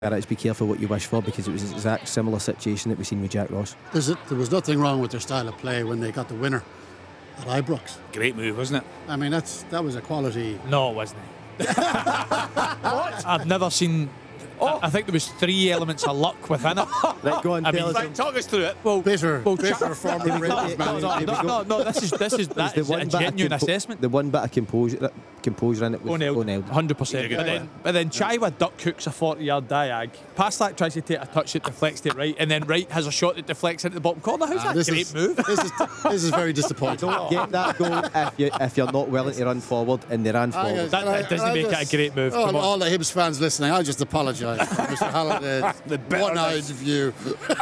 It's be careful what you wish for, because it was an exact similar situation that we've seen with Jack Ross. There was nothing wrong with their style of play when they got the winner at Ibrox. Great move, wasn't it? I mean, that was a quality. No, it wasn't. I've never seen. I think there was 3 elements of luck within it. Right, go on, I mean, tell us. Right, talk us through it. Bitter former Rangers man. No, this is that is a genuine assessment. The one bit of composure in it was O'Neill, 100%. But then Chaiwa duck hooks a 40-yard diag. Passlack tries to take a touch that deflects it right, and then Wright has a shot that deflects into the bottom corner. How's that a great move? This is very disappointing. Don't get that goal if you're not willing to run forward, and they ran forward. That doesn't make it a great move. All the Hibs fans listening, I just apologise for Mr. Halliday's one-eyed view.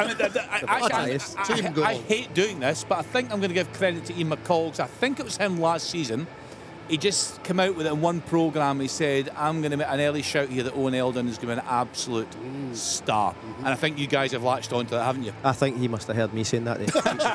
I hate doing this, but I think I'm going to give credit to Ian McCall, because I think it was him last season. He just came out with it in one programme. He said, I'm going to make an early shout here that Owen Eldon is going to be an absolute star. And I think you guys have latched onto that, haven't you? I think he must have heard me saying that.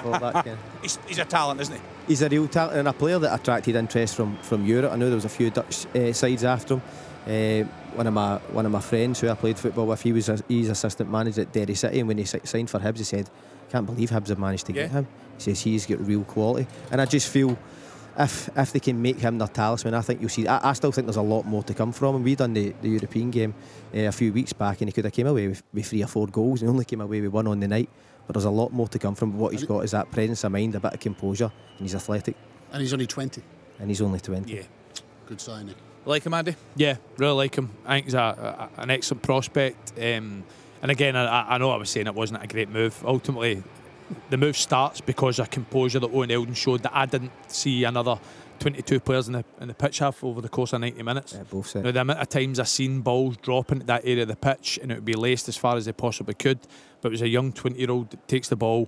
He's a talent, isn't he? He's a real talent, and a player that attracted interest from Europe. I know there was a few Dutch sides after him. One of my friends who I played football with, he's assistant manager at Derry City, and when he signed for Hibs, he said, can't believe Hibs have managed to get him. He says he's got real quality, and I just feel if they can make him their talisman, I think you'll see. I still think there's a lot more to come from him. We done the European game a few weeks back, and he could have came away with 3 or 4 goals, and only came away with 1 on the night. But there's a lot more to come from. What he's got is that presence of mind, a bit of composure, and he's athletic. And he's only 20. And he's only 20. Yeah. Good signing. Like him, Andy? Yeah, really like him. I think he's an excellent prospect. And again, I know I was saying it wasn't a great move. Ultimately, the move starts because of composure that Owen Eldon showed that I didn't see another 22 players in the pitch have over the course of 90 minutes. Yeah, both set. Now, the amount of times I've seen balls dropping at that area of the pitch and it would be laced as far as they possibly could, but it was a young 20-year-old that takes the ball,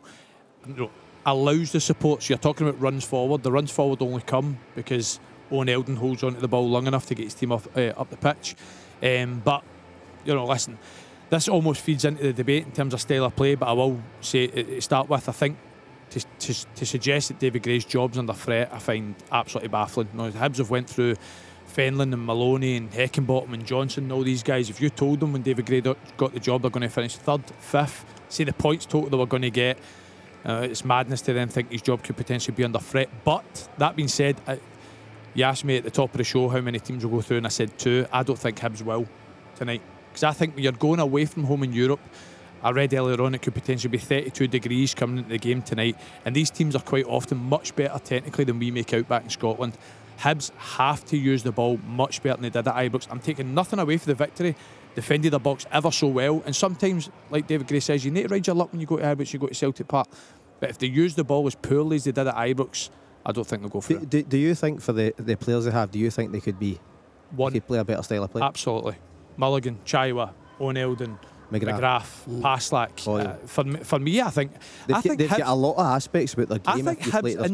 allows the support. So you're talking about runs forward. The runs forward only come because Owen Eldon holds onto the ball long enough to get his team up the pitch. But, listen, this almost feeds into the debate in terms of style of play, but I will say to start with, I think to suggest that David Gray's job's under threat, I find absolutely baffling. The Hibs have went through Fenlon and Maloney and Heckingbottom and Johnson and all these guys. If you told them when David Gray got the job they're going to finish 3rd, 5th, say the points total they were going to get, it's madness to then think his job could potentially be under threat. But that being said, you asked me at the top of the show how many teams will go through, and I said 2. I don't think Hibs will tonight, because I think when you're going away from home in Europe, I read earlier on it could potentially be 32 degrees coming into the game tonight, and these teams are quite often much better technically than we make out back in Scotland. Hibs have to use the ball much better than they did at Ibrox. I'm taking nothing away from the victory. Defended the box ever so well, and sometimes, like David Gray says, you need to ride your luck when you go to Ibrox, you go to Celtic Park. But if they use the ball as poorly as they did at Ibrox, I don't think they'll go for it. Do you think for the players they have, do you think they could be One. They could play a better style of play? Absolutely. Mulligan, Chaiwa, Owen Eldon, McGrath, Passlack. For me, I think they've got a lot of aspects about their game. I think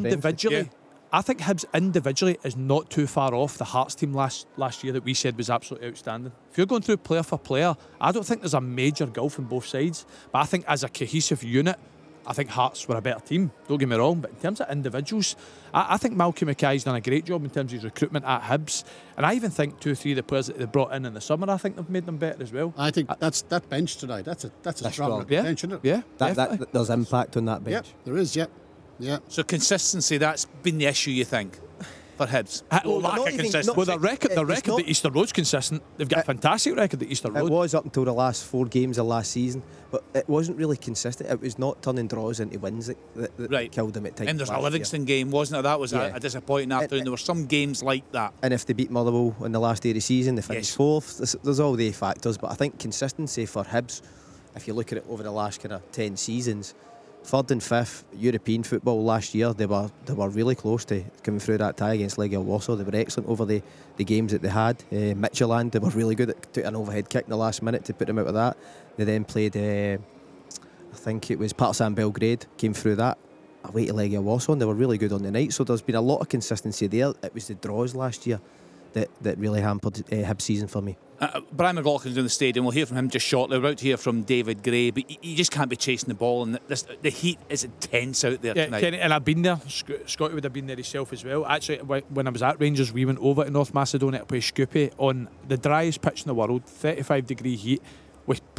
Hibs individually is not too far off the Hearts team last year that we said was absolutely outstanding. If you're going through player for player, I don't think there's a major gulf in both sides. But I think as a cohesive unit, I think Hearts were a better team, don't get me wrong, but in terms of individuals, I think Malky Mackay's done a great job in terms of his recruitment at Hibs, and I even think 2 or 3 of the players that they brought in the summer, I think they've made them better as well. I think that bench tonight, that's a strong bench, isn't it? Yeah, there's impact on that bench. Yeah, there is, yeah. So consistency, that's been the issue, you think, for Hibs? Lack of consistency. Well, the record at Easter Road's consistent. They've got a fantastic record at Easter Road. It was up until the last 4 games of last season, but it wasn't really consistent. It was not turning draws into wins that killed them at times. And there's a Livingston game, wasn't it? That was a disappointing afternoon. There were some games like that. And if they beat Motherwell in the last day of the season, they finished 4th. There's all the factors, but I think consistency for Hibs, if you look at it over the last kind of 10 seasons, 3rd and 5th European football last year, they were really close to coming through that tie against Legia Warsaw. They were excellent over the games that they had. Midtjylland, they were really good at took an overhead kick in the last minute to put them out of that. They then played, I think it was Partizan Belgrade, came through that away to Legia Warsaw, and they were really good on the night. So there's been a lot of consistency there. It was the draws last year that really hampered Hibs' season for me. Brian McLaughlin's in the stadium. We'll hear from him just shortly. We're about to hear from David Gray, but you just can't be chasing the ball, and the heat is intense out there tonight. Kenny, and I've been there. Scotty would have been there himself as well. Actually, when I was at Rangers, we went over to North Macedonia to play Skopje on the driest pitch in the world, 35 degree heat, with